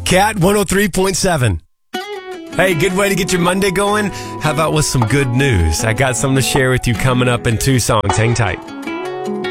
Cat 103.7. Hey, good way to get your Monday going? How about with some good news? I got something to share with you coming up in 2 songs. Hang tight.